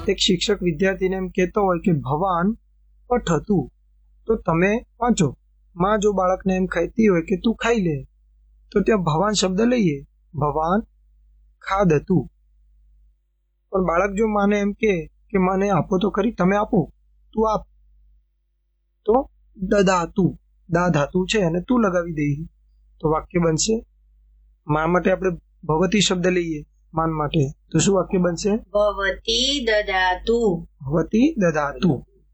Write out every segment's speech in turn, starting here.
એક શિક્ષક વિદ્યાર્થીને એમ કહેતો હોય કે ભવાન પઠતું, તો તમે વાંચો. માં જો બાળકને એમ કહેતી હોય કે તું ખાઈ લે, તો ત્યાં ભવાન શબ્દ લઈએ, ભવાન ખાદતું. પણ બાળક જો માને એમ કે મને આપો તો ખરી, તમે આપો, તું આપ, તો દદાતું, દા ધાતુ છે અને તું લગાવી દઈએ તો વાક્ય બનશે. મા માટે આપણે ભવતી શબ્દ લઈએ માન માટે, તો શું વાક્ય બનશે? ભવતી દદાતુ. ભવતી દદાતુ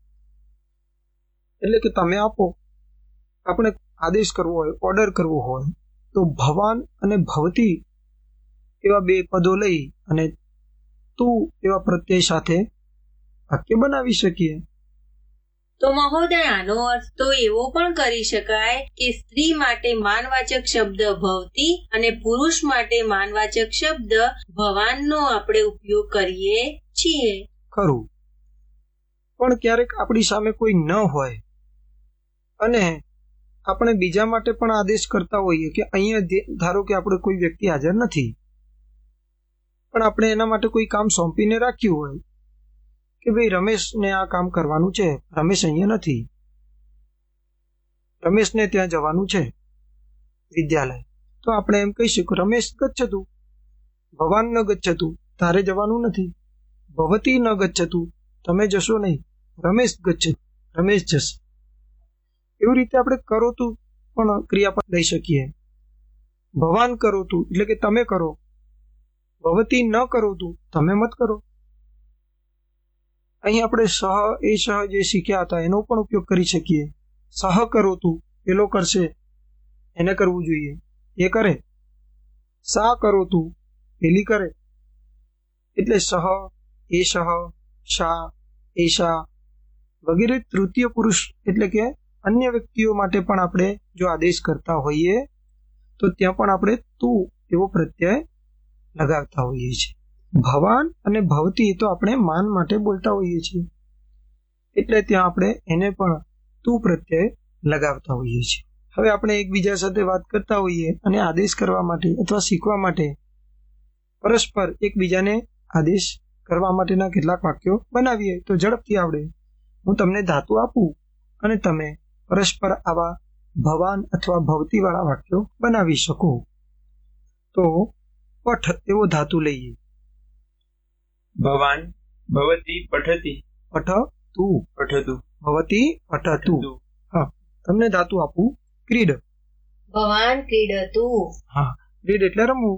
એટલે કે તમે આપો. આપણે આદેશ કરવો હોય, ઓર્ડર કરવો હોય, તો ભવાન અને ભવતી એવા બે પદો લઈ અને તું એવા પ્રત્યય સાથે વાક્ય બનાવી શકીએ. તો મહોદય, આનો અર્થ તો એવો પણ કરી શકાય કે સ્ત્રી માટે માનવાચક શબ્દ ભવતી અને પુરુષ માટે માનવાચક શબ્દ ભવાનનો આપણે ઉપયોગ કરીએ છીએ. ખરું, પણ ક્યારેક આપણી સામે કોઈ ન હોય અને આપણે બીજા માટે પણ આદેશ કરતા હોઈએ કે અહીંયા ધારો કે આપણે કોઈ વ્યક્તિ હાજર નથી, પણ આપણે એના માટે કોઈ કામ સોંપીને રાખ્યું હોય કે ભાઈ રમેશને આ કામ કરવાનું છે, રમેશ અહીંયા નથી, રમેશને ત્યાં જવાનું છે વિદ્યાલય, તો આપણે એમ કહી શકીએ રમેશ ગચ્છતુ, ભવાન ન ગચ્છતુ, તારે જવાનું નથી, ભવતી ન ગચ્છતુ, તમે જશો નહીં, રમેશ ગચ્છતુ, રમેશ જશે. એવી રીતે આપણે કરોતું પણ ક્રિયાપદ લઈ શકીએ. ભવાન કરોતું એટલે કે તમે કરો, ભવતી ન કરોતું, તમે મત કરો. અહીં આપણે સહ એ સહ જે શીખ્યા હતા એનો પણ ઉપયોગ કરી શકીએ. સહ કરોતું, પેલો કરશે, એને કરવું જોઈએ, એ કરે. સા કરોતું, પેલી કરે. એટલે સહ, એ સહ, શા, એશા વગેરે તૃતીય પુરુષ એટલે કે અન્ય વ્યક્તિઓ માટે પણ આપણે જો આદેશ કરતા હોઈએ તો ત્યાં પણ આપણે તું એવો પ્રત્યય લગાવતા હોઈએ છીએ. ભવાન અને ભવતી તો આપણે માન માટે બોલતા હોઈએ છીએ, એટલે ત્યાં આપણે એને પણ તું પ્રત્યય લગાવતા હોઈએ છીએ. હવે આપણે એકબીજા સાથે વાત કરતા હોઈએ અને આદેશ કરવા માટે અથવા શીખવા માટે પરસ્પર એકબીજાને આદેશ કરવા માટેના કેટલાક વાક્યો બનાવીએ તો ઝડપથી આવડે. હું તમને ધાતુ આપું અને તમે પરસ્પર આવા ભવાન અથવા ભવતી વાળા વાક્યો બનાવી શકો. તો પઠ એવો ધાતુ લઈએ. ભવાન ભવતી પઠતી. પઠ તું. પઠતું. ભવતી પઠતું. હા, તમને ધાતુ આપું ક્રીડ. ભવાન ક્રીડતુ. હા, ક્રીડ એટલે રમવું.